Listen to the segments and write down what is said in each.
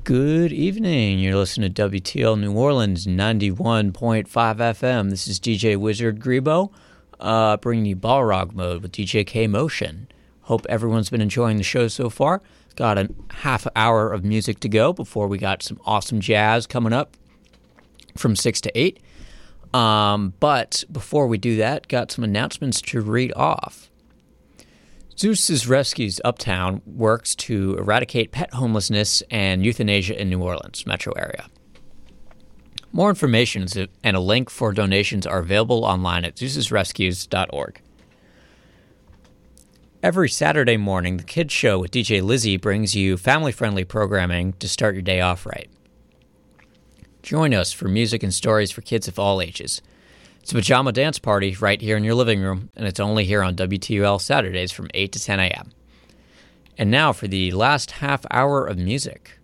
Good evening. You're listening to WTL New Orleans 91.5 FM. This is DJ Wizard Grebo, bringing you Ball Rock Mode with DJ K Motion. Hope everyone's been enjoying the show so far. Got a half hour of music to go before we got some awesome jazz coming up from 6 to 8. But before we do that, got some announcements to read off. Zeus's Rescues Uptown works to eradicate pet homelessness and euthanasia in New Orleans metro area. More information and a link for donations are available online at zeusrescues.org. Every Saturday morning, the Kids Show with DJ Lizzie brings you family-friendly programming to start your day off right. Join us for music and stories for kids of all ages. It's a pajama dance party right here in your living room, and it's only here on WTUL Saturdays from 8 to 10 a.m. And now for the last half hour of music.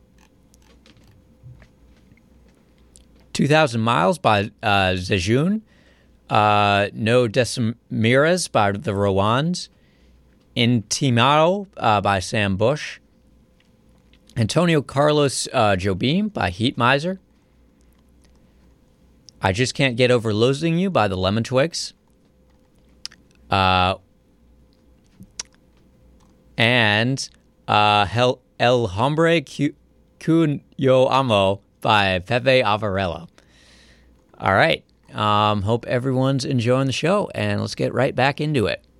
2,000 Miles by Zejun, No Decimires by the Rowans, Intimado by Sam Bush, Antonio Carlos Jobim by Heat Miser, I Just Can't Get Over Losing You by the Lemon Twigs. And El Hombre Que Yo Amo by Pepe Avarello. All right. Hope everyone's enjoying the show, and let's get right back into it.